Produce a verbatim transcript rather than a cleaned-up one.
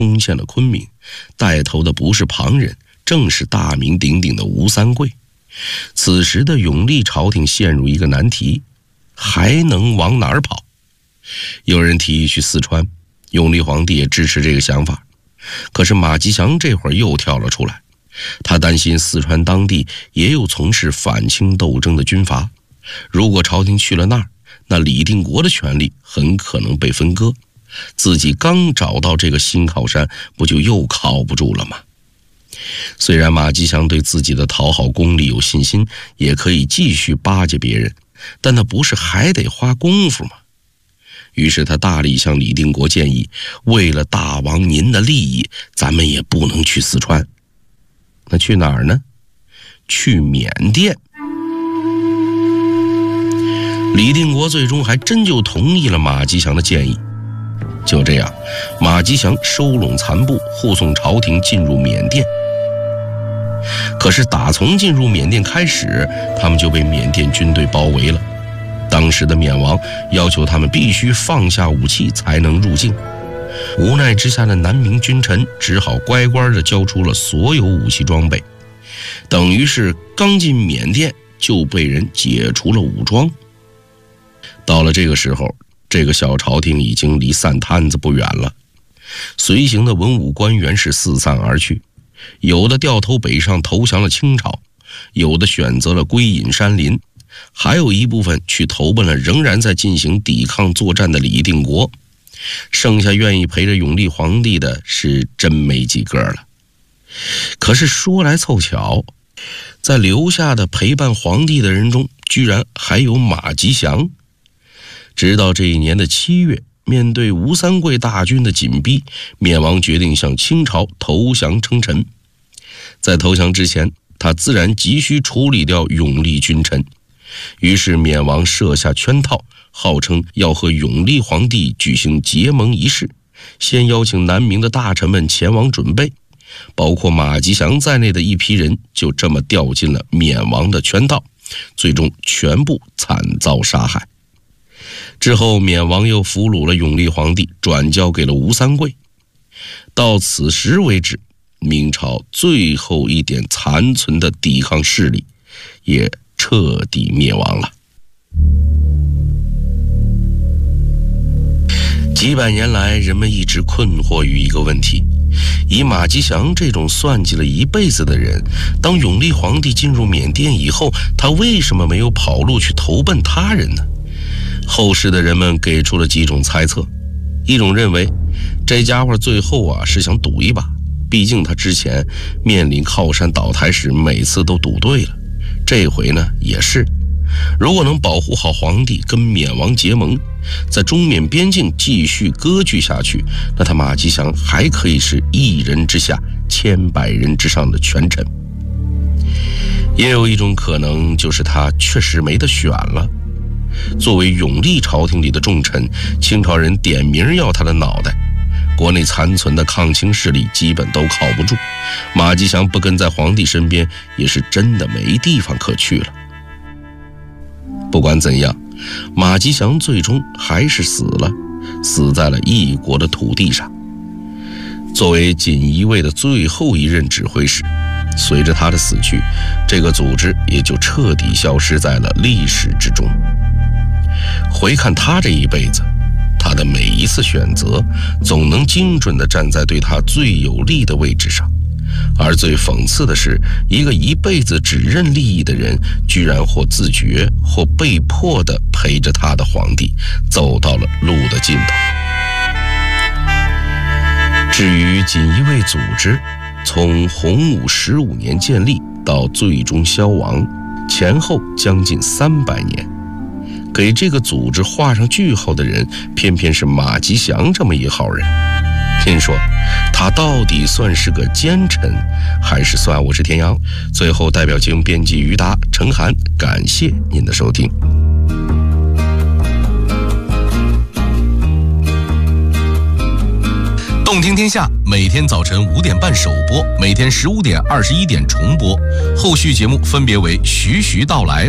攻陷了昆明，带头的不是旁人，正是大名鼎鼎的吴三桂。此时的永历朝廷陷入一个难题，还能往哪儿跑？有人提议去四川，永历皇帝也支持这个想法。可是马吉祥这会儿又跳了出来，他担心四川当地也有从事反清斗争的军阀，如果朝廷去了那儿，那李定国的权力很可能被分割，自己刚找到这个新靠山，不就又靠不住了吗？虽然马吉祥对自己的讨好功力有信心，也可以继续巴结别人，但他不是还得花功夫吗？于是他大力向李定国建议，为了大王您的利益，咱们也不能去四川。那去哪儿呢？去缅甸。李定国最终还真就同意了马吉祥的建议。就这样，马吉祥收拢残部，护送朝廷进入缅甸。可是打从进入缅甸开始，他们就被缅甸军队包围了。当时的缅王要求他们必须放下武器才能入境。无奈之下的南明君臣只好乖乖地交出了所有武器装备，等于是刚进缅甸就被人解除了武装。到了这个时候，这个小朝廷已经离散摊子不远了。随行的文武官员是四散而去，有的掉头北上投降了清朝，有的选择了归隐山林，还有一部分去投奔了仍然在进行抵抗作战的李定国。剩下愿意陪着永历皇帝的是真没几个了。可是说来凑巧，在留下的陪伴皇帝的人中，居然还有马吉祥。直到这一年的七月，面对吴三桂大军的紧逼，缅王决定向清朝投降称臣。在投降之前，他自然急需处理掉永历君臣，于是缅王设下圈套，号称要和永历皇帝举行结盟仪式，先邀请南明的大臣们前往准备，包括马吉祥在内的一批人就这么掉进了缅王的圈套，最终全部惨遭杀害。之后缅王又俘虏了永历皇帝，转交给了吴三桂。到此时为止，明朝最后一点残存的抵抗势力也彻底灭亡了。几百年来，人们一直困惑于一个问题：以马吉祥这种算计了一辈子的人，当永历皇帝进入缅甸以后，他为什么没有跑路去投奔他人呢？后世的人们给出了几种猜测。一种认为，这家伙最后啊是想赌一把，毕竟他之前面临靠山倒台时每次都赌对了，这回呢也是。如果能保护好皇帝，跟缅王结盟，在中缅边境继续割据下去，那他马吉祥还可以是一人之下千百人之上的权臣。也有一种可能，就是他确实没得选了。作为永历朝廷里的重臣，清朝人点名要他的脑袋，国内残存的抗清势力基本都靠不住，马吉祥不跟在皇帝身边，也是真的没地方可去了。不管怎样，马吉祥最终还是死了，死在了异国的土地上。作为锦衣卫的最后一任指挥使，随着他的死去，这个组织也就彻底消失在了历史之中。回看他这一辈子，他的每一次选择总能精准地站在对他最有利的位置上，而最讽刺的是，一个一辈子只认利益的人，居然或自觉或被迫地陪着他的皇帝走到了路的尽头。至于锦衣卫组织，从洪武十五年建立到最终消亡，前后将近三百年。给这个组织画上句号的人，偏偏是马吉祥这么一号人。您说，他到底算是个奸臣，还是算？我是田阳。最后，代表节目编辑于达、陈涵，感谢您的收听。 动听天下每天早晨五点半首播，每天十五点、二十一点重播。后续节目分别为徐徐道来